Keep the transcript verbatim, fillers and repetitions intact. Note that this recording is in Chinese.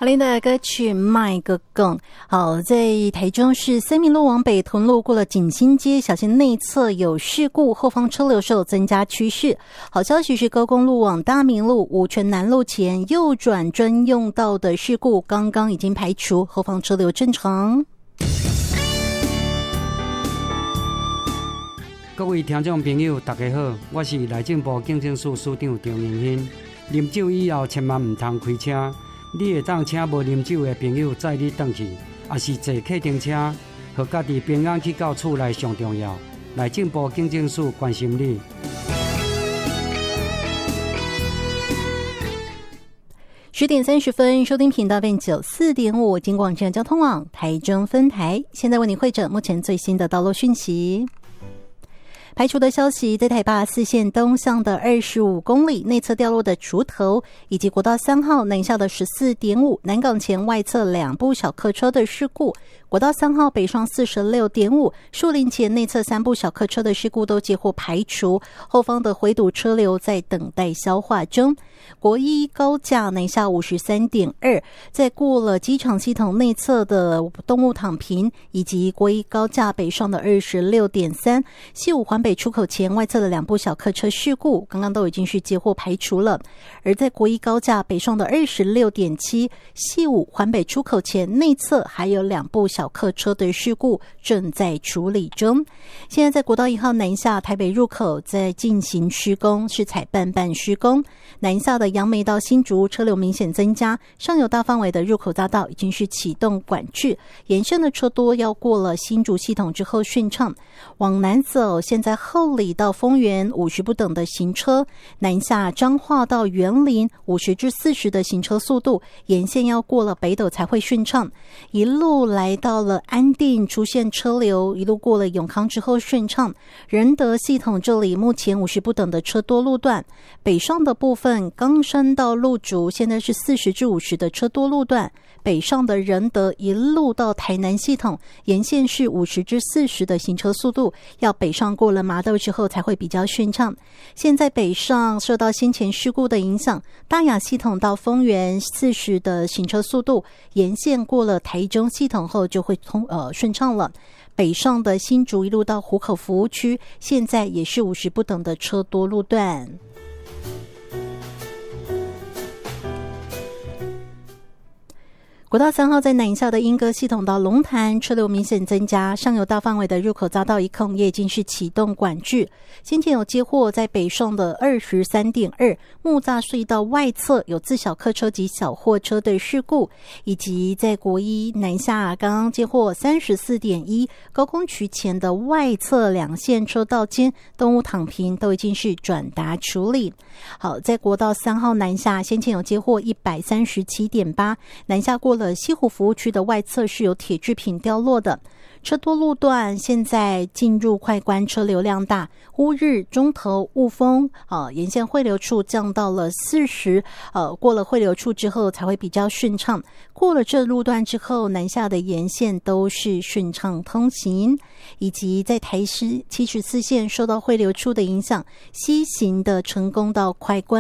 好听的歌曲卖个梗。好，在台中市三民路往北屯路过了景兴街，小心内侧有事故，后方车流是有增加趋势。好消息是高公路往大明路五权南路前右转专用道的事故刚刚已经排除，后方车流正常。 各位听众朋友大家好，我是内政部警政署署长张荣兴。啉酒以后千万唔通开车，你会当请无啉酒的朋友载你回去，也是坐客停车，和家己平安去到厝内上重要。内政部警政署关心你。 十点三十分，收听频道变九四点五，金广线交通网台中分台，现在为你汇整目前最新的道路讯息。排除的消息，在台八四线东向的二十五公里内侧掉落的竹头，以及国道三号南下的十四点五南港前外侧两部小客车的事故，国道三号北上四十六点五树林前内侧三部小客车的事故都接获排除，后方的回堵车流在等待消化中。国一高架南下五十三点二，在过了机场系统内侧的动物躺平，以及国一高架北上的二十六点三，西武环北出口前外侧的两部小客车事故，刚刚都已经是接获排除了。而在国一高架北上的二十六点七，西武环北出口前内侧还有两部小客车的事故正在处理中。现在在国道一号南下台北入口在进行施工，是采半半施工。南下的杨梅到新竹车流明显增加，上游大范围的入口匝道已经是启动管制，沿线的车多要过了新竹系统之后顺畅。往南走，现在后里到丰原五十不等的行车，南下彰化到园林五十至四十的行车速度，沿线要过了北斗才会顺畅。一路来到了安定出现车流，一路过了永康之后顺畅。仁德系统这里目前五十不等的车多路段，北上的部分冈山到鹿竹现在是四十至五十的车多路段，北上的仁德一路到台南系统沿线是五十至四十的行车速度，要北上过了麻豆之后才会比较顺畅。现在北上受到先前事故的影响，大雅系统到丰原四十的行车速度，沿线过了台中系统后就会通呃顺畅了。北上的新竹一路到湖口服务区，现在也是五十不等的车多路段。国道三号在南下的莺歌系统到龙潭车流明显增加，上游大范围的入口匝道一控也已经是启动管制。先前有接获在北上的二十三点二木栅隧道外侧有自小客车及小货车的事故，以及在国一南下刚刚接获三十四点一高工渠前的外侧两线车道间动物躺平都已经是转达处理。好，在国道三号南下先前有接获一百三十七点八南下过了西湖服务区的外侧是有铁制品掉落的，车多路段现在进入快关车流量大，乌日、中投、雾峰呃沿线汇流处降到了四十，呃过了汇流处之后才会比较顺畅。过了这路段之后，南下的沿线都是顺畅通行，以及在台师七十四线受到汇流处的影响，西行的成功到快关